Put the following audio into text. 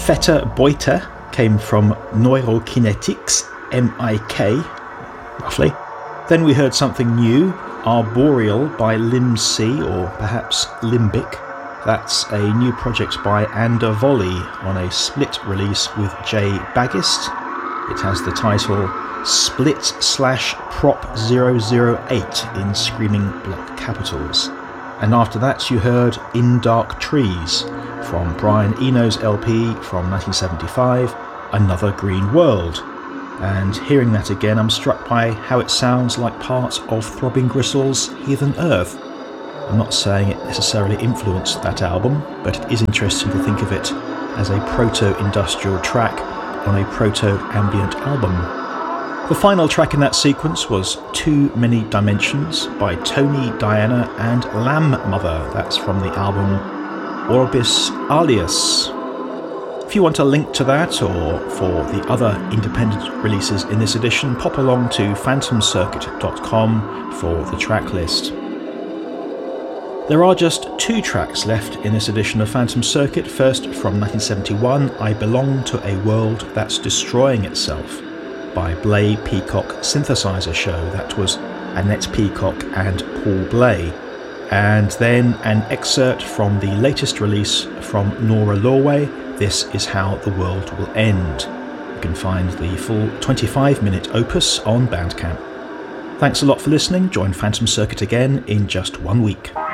Feta Boita came from Neurokinetics, MIK, roughly. Then we heard something new, Arboreal by Lim C, or perhaps Limbic. That's a new project by Ander Volley on a split release with Jay Baggist. It has the title Split/Prop 008 in screaming block capitals. And after that you heard In Dark Trees from Brian Eno's LP from 1975, Another Green World. And hearing that again, I'm struck by how it sounds like part of Throbbing Gristle's Heathen Earth. I'm not saying it necessarily influenced that album, but it is interesting to think of it as a proto-industrial track on a proto-ambient album. The final track in that sequence was Too Many Dimensions by Tony Diana and Lamb Mother. That's from the album Orbis Alias. If you want a link to that or for the other independent releases in this edition, pop along to phantomcircuit.com for the track list. There are just 2 tracks left in this edition of Phantom Circuit. First, from 1971, I Belong to a World That's Destroying Itself by Blay Peacock Synthesizer Show. That was Annette Peacock and Paul Blay. And then an excerpt from the latest release from Nora Lorway, This Is How the World Will End. You can find the full 25-minute opus on Bandcamp. Thanks a lot for listening. Join Phantom Circuit again in just 1 week.